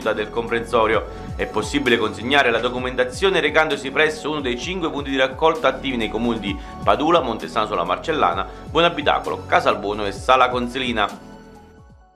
gratuita del comprensorio. È possibile consegnare la documentazione recandosi presso uno dei 5 punti di raccolta attivi nei comuni di Padula, Montesano sulla Marcellana, Buonabitacolo, Casalbuono e Sala Consilina.